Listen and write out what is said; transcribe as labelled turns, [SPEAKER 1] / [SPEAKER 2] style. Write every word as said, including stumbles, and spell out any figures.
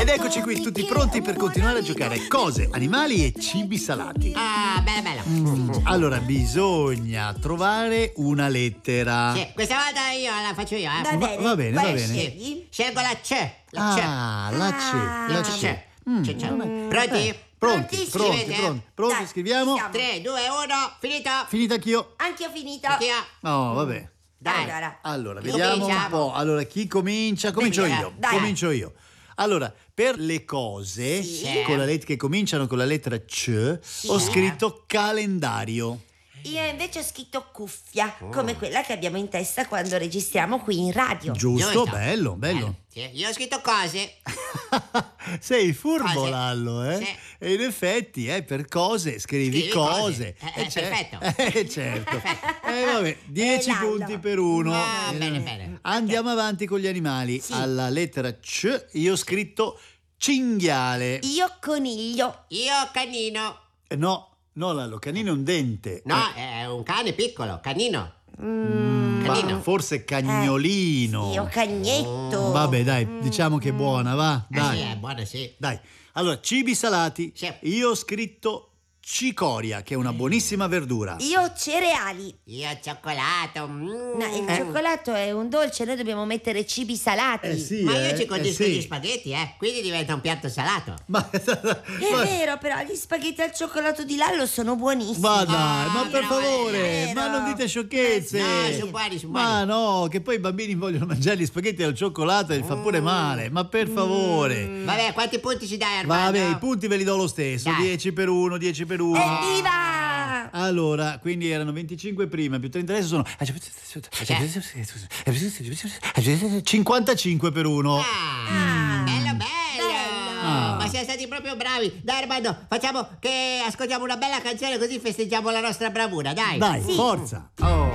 [SPEAKER 1] Ed eccoci qui tutti pronti per continuare a giocare a cose, animali e cibi salati.
[SPEAKER 2] Ah, bella bella.
[SPEAKER 1] Mm, allora, bisogna trovare una lettera.
[SPEAKER 2] Sì, questa volta io la faccio io, eh.
[SPEAKER 3] Va bene,
[SPEAKER 1] va bene,
[SPEAKER 3] quale
[SPEAKER 1] va bene.
[SPEAKER 3] scegli?
[SPEAKER 2] Scelgo la C. La C.
[SPEAKER 1] Ah, la C,
[SPEAKER 3] Ah.
[SPEAKER 1] la
[SPEAKER 2] La
[SPEAKER 1] C.
[SPEAKER 2] C.
[SPEAKER 1] Mm,
[SPEAKER 2] C, C.
[SPEAKER 1] vabbè.
[SPEAKER 2] Pronti?
[SPEAKER 1] Eh, Pronti,
[SPEAKER 3] Pronti,
[SPEAKER 1] pronti,
[SPEAKER 2] scrivete?
[SPEAKER 1] pronti, pronti,
[SPEAKER 3] Dai,
[SPEAKER 1] scriviamo.
[SPEAKER 3] siamo.
[SPEAKER 2] tre, due, uno, finito.
[SPEAKER 1] Finita anch'io.
[SPEAKER 3] Anch'io ho finito.
[SPEAKER 2] Anch'io.
[SPEAKER 1] No, vabbè.
[SPEAKER 2] Dai.
[SPEAKER 3] Allora,
[SPEAKER 1] Allora,
[SPEAKER 2] Chi
[SPEAKER 1] vediamo un
[SPEAKER 2] cominciamo?
[SPEAKER 1] po'. Allora, chi comincia? Comincio
[SPEAKER 2] Dai,
[SPEAKER 1] io.
[SPEAKER 3] dai.
[SPEAKER 1] Comincio io. Allora, per le cose
[SPEAKER 3] Sì.
[SPEAKER 1] con la let- che cominciano con la lettera C, ho scritto calendario.
[SPEAKER 3] io invece ho scritto cuffia, come quella che abbiamo in testa quando registriamo qui in radio.
[SPEAKER 1] Giusto,
[SPEAKER 2] Giusto.
[SPEAKER 1] bello, bello.
[SPEAKER 2] Sì, io ho scritto cose.
[SPEAKER 1] Sei furbo,
[SPEAKER 2] Cose.
[SPEAKER 1] Lallo, eh?
[SPEAKER 2] Sì.
[SPEAKER 1] E in effetti, eh, per cose scrivi,
[SPEAKER 2] Scrivi
[SPEAKER 1] cose.
[SPEAKER 2] cose. Eh, eh,
[SPEAKER 1] cer-
[SPEAKER 2] perfetto.
[SPEAKER 1] Eh, certo. Eh, vabbè, dieci
[SPEAKER 3] Lallo.
[SPEAKER 1] punti per uno.
[SPEAKER 2] Ah,
[SPEAKER 1] Eh,
[SPEAKER 2] bene, bene.
[SPEAKER 1] Andiamo avanti con gli animali.
[SPEAKER 3] Sì.
[SPEAKER 1] Alla lettera C io ho scritto cinghiale.
[SPEAKER 3] Io coniglio.
[SPEAKER 2] Io canino.
[SPEAKER 1] Eh, no, no, Lallo, canino è un dente.
[SPEAKER 2] No,
[SPEAKER 1] Eh,
[SPEAKER 2] è un cane piccolo, canino.
[SPEAKER 3] Mm,
[SPEAKER 1] ma
[SPEAKER 2] canino.
[SPEAKER 1] forse cagnolino.
[SPEAKER 3] io cagnetto.
[SPEAKER 1] Vabbè, dai, diciamo che è buona, va?
[SPEAKER 2] Eh
[SPEAKER 1] Dai.
[SPEAKER 2] sì, è buono, sì.
[SPEAKER 1] Dai, allora, cibi salati.
[SPEAKER 2] Sì.
[SPEAKER 1] Io ho scritto cicoria, che è una buonissima verdura.
[SPEAKER 3] Io cereali.
[SPEAKER 2] Io cioccolato. mm.
[SPEAKER 3] No, il
[SPEAKER 1] Eh.
[SPEAKER 3] cioccolato è un dolce, noi dobbiamo mettere cibi salati.
[SPEAKER 1] Eh sì,
[SPEAKER 2] Ma
[SPEAKER 1] eh,
[SPEAKER 2] io ci
[SPEAKER 1] eh
[SPEAKER 2] condisco
[SPEAKER 1] sì.
[SPEAKER 2] gli spaghetti, eh. Quindi diventa un piatto salato.
[SPEAKER 1] Ma,
[SPEAKER 3] È
[SPEAKER 1] ma-
[SPEAKER 3] vero, però gli spaghetti al cioccolato di Lallo sono buonissimi.
[SPEAKER 1] ma dai,
[SPEAKER 2] Ah,
[SPEAKER 1] ma per
[SPEAKER 2] no,
[SPEAKER 1] favore,
[SPEAKER 3] è vero.
[SPEAKER 1] ma non dite sciocchezze.
[SPEAKER 2] No, sono buoni, sono
[SPEAKER 1] Ma
[SPEAKER 2] buoni.
[SPEAKER 1] no, che poi i bambini vogliono mangiare gli spaghetti al cioccolato e gli fa pure male. Ma per favore.
[SPEAKER 2] Vabbè, quanti punti ci dai, Armando?
[SPEAKER 1] Vabbè, i punti ve li do lo stesso.
[SPEAKER 2] Dai.
[SPEAKER 1] dieci per uno, dieci per uno.
[SPEAKER 3] Evviva!
[SPEAKER 1] Allora, quindi erano venticinque prima, più trenta adesso sono cinquantacinque per uno.
[SPEAKER 2] Ah, bello, bello.
[SPEAKER 1] Ah.
[SPEAKER 2] Ma siamo stati proprio bravi. Dai, Armando, facciamo che ascoltiamo una bella canzone così festeggiamo la nostra bravura, dai.
[SPEAKER 1] Dai,
[SPEAKER 3] Sì.
[SPEAKER 1] forza. Oh.